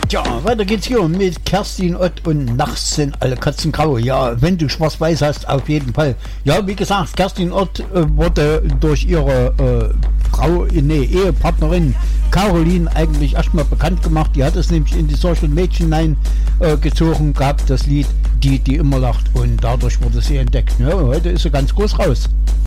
Tja, weiter geht's hier mit Kerstin Ott und nachts sind alle Katzen grau. Ja, wenn du schwarz-weiß hast, auf jeden Fall. Ja, wie gesagt, Kerstin Ott wurde durch ihre Ehepartnerin Caroline eigentlich erstmal bekannt gemacht. Die hat es nämlich in die Social Mädchen gezogen, gab das Lied Die immer lacht und dadurch wurde sie entdeckt. Ja, heute ist sie ganz groß raus.